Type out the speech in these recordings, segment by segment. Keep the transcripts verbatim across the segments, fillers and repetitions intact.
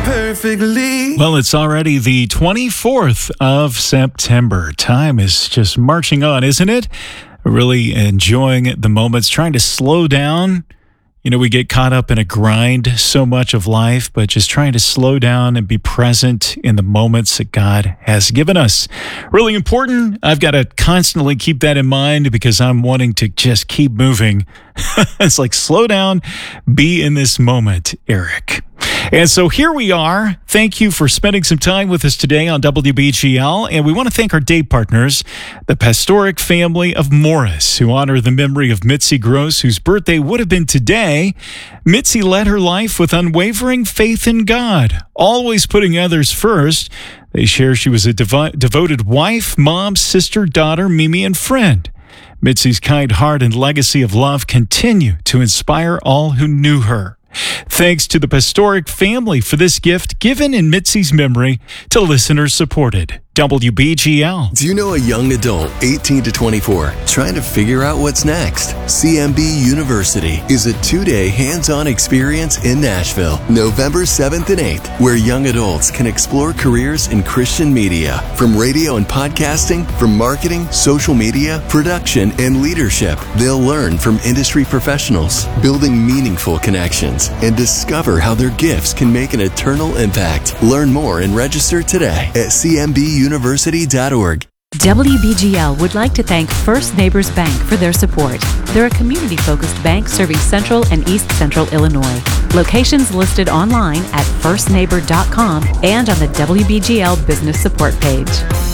perfectly. Well, it's already the twenty-fourth of September. Time is just marching on, isn't it? Really enjoying the moments, trying to slow down. You know, we get caught up in a grind so much of life, but just trying to slow down and be present in the moments that God has given us. Really important. I've got to constantly keep that in mind because I'm wanting to just keep moving. It's like, slow down, be in this moment, Eric. And so here we are. Thank you for spending some time with us today on W B G L. And we want to thank our day partners, the Pastoric family of Morris, who honor the memory of Mitzi Gross, whose birthday would have been today. Mitzi led her life with unwavering faith in God, always putting others first. They share she was a devo- devoted wife, mom, sister, daughter, Mimi, and friend. Mitzi's kind heart and legacy of love continue to inspire all who knew her. Thanks to the Pastoric family for this gift given in Mitzi's memory to listeners supported. W B G L. Do you know a young adult, eighteen to twenty-four, trying to figure out what's next? C M B University is a two-day hands-on experience in Nashville, November seventh and eighth, where young adults can explore careers in Christian media, from radio and podcasting, from marketing, social media, production, and leadership. They'll learn from industry professionals, building meaningful connections, and discover how their gifts can make an eternal impact. Learn more and register today at c m b university dot org. W B G L would like to thank First Neighbors Bank for their support. They're a community-focused bank serving Central and East Central Illinois. Locations listed online at first neighbor dot com and on the W B G L Business Support page.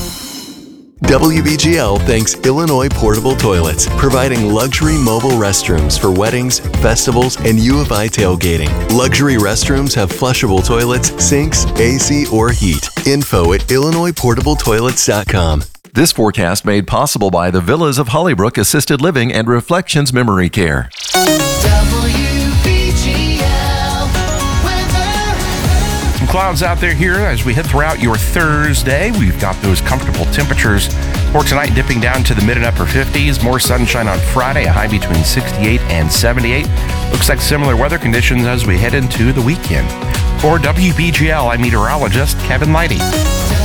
W B G L thanks Illinois Portable Toilets, providing luxury mobile restrooms for weddings, festivals, and U of I tailgating. Luxury restrooms have flushable toilets, sinks, A C, or heat. Info at illinois portable toilets dot com. This forecast made possible by the Villas of Hollybrook Assisted Living and Reflections Memory Care. Clouds out there here as we head throughout your Thursday. We've got those comfortable temperatures for tonight dipping down to the mid and upper fifties. More sunshine on Friday, a high between sixty-eight and seventy-eight. Looks like similar weather conditions as we head into the weekend. For W B G L, I'm meteorologist Kevin Leidy.